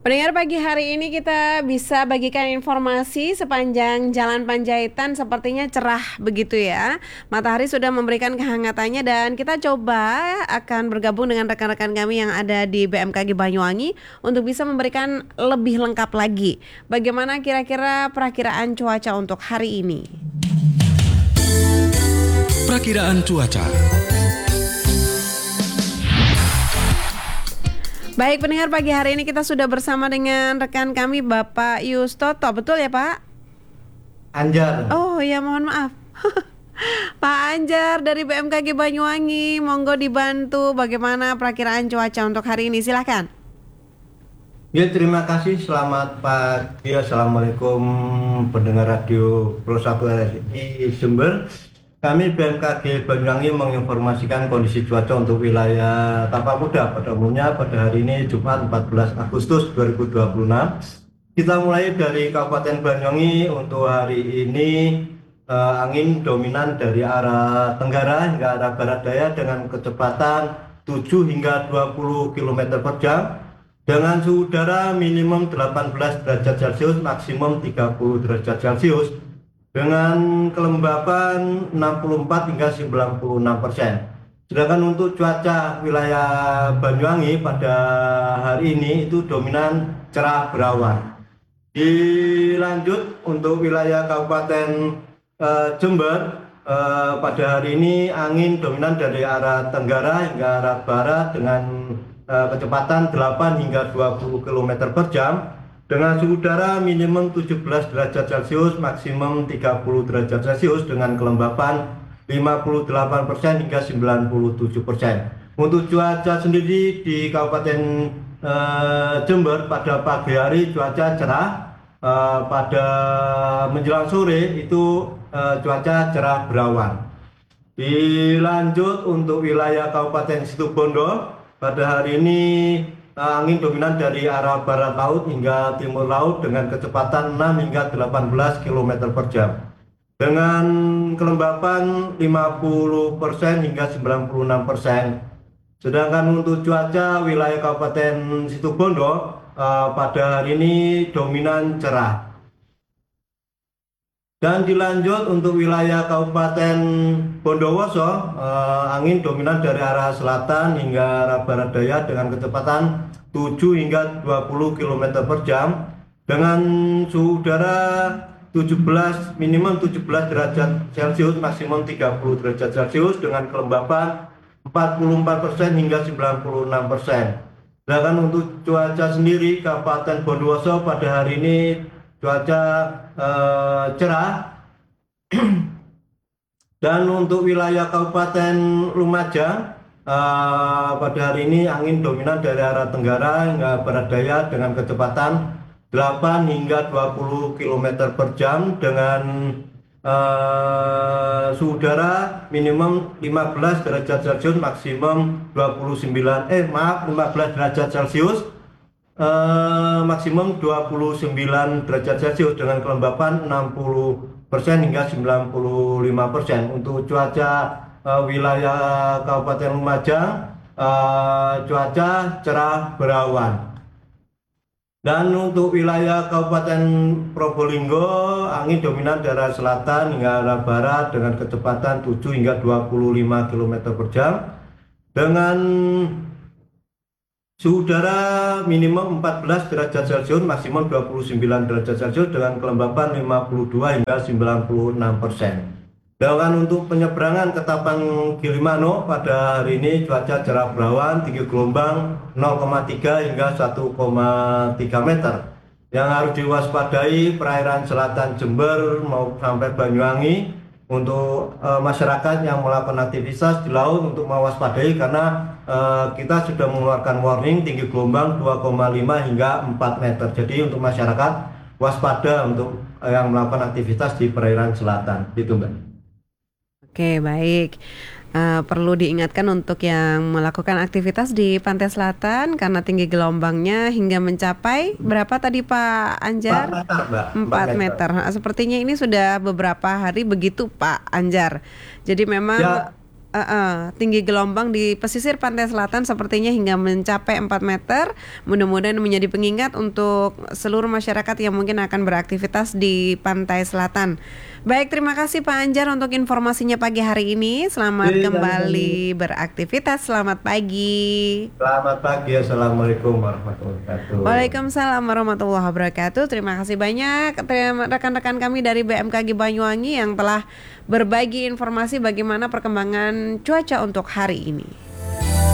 Pendengar, pagi hari ini kita bisa bagikan informasi sepanjang Jalan Panjaitan sepertinya cerah begitu ya. Matahari sudah memberikan kehangatannya dan kita coba akan bergabung dengan rekan-rekan kami yang ada di BMKG Banyuwangi untuk bisa memberikan lebih lengkap lagi. Bagaimana kira-kira perakiraan cuaca untuk hari ini? Perakiraan cuaca. Baik pendengar, pagi hari ini kita sudah bersama dengan rekan kami Bapak Yustoto, betul ya Pak? Anjar. Oh ya, mohon maaf. Pak Anjar dari BMKG Banyuwangi, monggo dibantu bagaimana perakiraan cuaca untuk hari ini, silahkan. Ya, terima kasih, selamat pagi, assalamualaikum pendengar radio Pro 1 RRI Jember. Kami BMKG Banyuwangi menginformasikan kondisi cuaca untuk wilayah Tapak Kuda pada umumnya pada hari ini Jumat 14 Agustus 2026. Kita mulai dari Kabupaten Banyuwangi. Untuk hari ini angin dominan dari arah tenggara hingga arah barat daya dengan kecepatan 7 hingga 20 km per jam dengan suhu udara minimum 18 derajat Celcius, maksimum 30 derajat Celcius, dengan kelembapan 64 hingga 96%. Sedangkan untuk cuaca wilayah Banyuwangi pada hari ini itu dominan cerah berawan. Dilanjut untuk wilayah Kabupaten Jember, pada hari ini angin dominan dari arah tenggara hingga arah barat dengan kecepatan 8 hingga 20 km per jam, dengan suhu udara minimum 17 derajat Celcius, maksimum 30 derajat Celcius, dengan kelembapan 58% hingga 97%. Untuk cuaca sendiri di Kabupaten Jember pada pagi hari cuaca cerah, pada menjelang sore itu cuaca cerah berawan. Dilanjut untuk wilayah Kabupaten Situbondo, pada hari ini angin dominan dari arah barat laut hingga timur laut dengan kecepatan 6 hingga 18 km per jam, dengan kelembapan 50% hingga 96%. Sedangkan untuk cuaca wilayah Kabupaten Situbondo pada hari ini dominan cerah. Dan dilanjut untuk wilayah Kabupaten Bondowoso, angin dominan dari arah selatan hingga arah barat daya dengan kecepatan 7 hingga 20 km per jam, dengan suhu udara minimum 17 derajat Celcius, maksimum 30 derajat Celcius, dengan kelembapan 44% hingga 96%. Sedangkan untuk cuaca sendiri Kabupaten Bondowoso pada hari ini cuaca cerah. Dan untuk wilayah Kabupaten Lumajang, pada hari ini angin dominan dari arah tenggara hingga barat daya dengan kecepatan 8 hingga 20 km per jam, dengan suhu udara minimum 15 derajat Celcius, maksimum 15 derajat Celcius, maksimum 29 derajat Celcius, dengan kelembapan 60% hingga 95%. Untuk cuaca wilayah Kabupaten Lumajang, cuaca cerah berawan. Dan untuk wilayah Kabupaten Probolinggo, angin dominan dari arah selatan hingga arah barat dengan kecepatan 7 hingga 25 km per jam, dengan suhu udara minimum 14 derajat Celcius, maksimum 29 derajat Celcius, dengan kelembapan 52 hingga 96%. Dan untuk penyeberangan ke Tapang Gilimanuk pada hari ini cuaca cerah berawan, tinggi gelombang 0,3 hingga 1,3 meter. Yang harus diwaspadai perairan selatan Jember mau sampai Banyuwangi. Untuk masyarakat yang melakukan aktivitas di laut untuk mewaspadai, karena kita sudah mengeluarkan warning tinggi gelombang 2,5 hingga 4 meter. Jadi untuk masyarakat waspada untuk yang melakukan aktivitas di perairan selatan. Itu Mbak. Oke, baik. Perlu diingatkan untuk yang melakukan aktivitas di pantai selatan karena tinggi gelombangnya hingga mencapai berapa tadi Pak Anjar? 4 meter, Mbak. 4 meter. Sepertinya ini sudah beberapa hari begitu Pak Anjar. Jadi memang ya. tinggi gelombang di pesisir pantai selatan sepertinya hingga mencapai 4 meter. Mudah-mudahan menjadi pengingat untuk seluruh masyarakat yang mungkin akan beraktivitas di pantai selatan. Baik, terima kasih Pak Anjar untuk informasinya pagi hari ini. Selamat kembali beraktivitas. Selamat pagi. Selamat pagi. Assalamualaikum warahmatullahi wabarakatuh. Waalaikumsalam warahmatullahi wabarakatuh. Terima kasih banyak rekan-rekan kami dari BMKG Banyuwangi yang telah berbagi informasi bagaimana perkembangan cuaca untuk hari ini.